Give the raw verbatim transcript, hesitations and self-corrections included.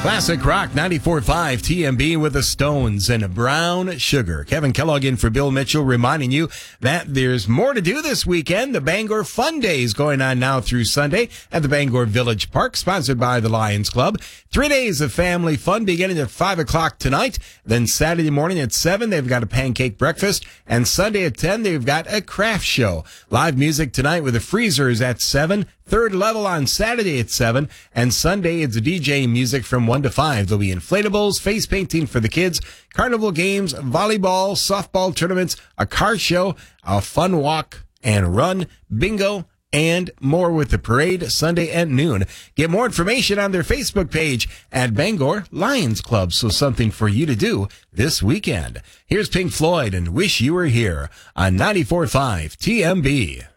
Classic Rock ninety-four point five T M B with the Stones and Brown Sugar. Kevin Kellogg in for Bill Mitchell, reminding you that there's more to do this weekend. The Bangor Fun Days going on now through Sunday at the Bangor Village Park, sponsored by the Lions Club. Three days of family fun beginning at five o'clock tonight. Then Saturday morning at seven, they've got a pancake breakfast. And Sunday at ten, they've got a craft show. Live music tonight with the Freezers at seven. Third level on Saturday at seven, and Sunday it's D J music from one to five. There'll be inflatables, face painting for the kids, carnival games, volleyball, softball tournaments, a car show, a fun walk and run, bingo, and more with the parade Sunday at noon. Get more information on their Facebook page at Bangor Lions Club. So something for you to do this weekend. Here's Pink Floyd and Wish You Were Here on ninety-four point five T M B.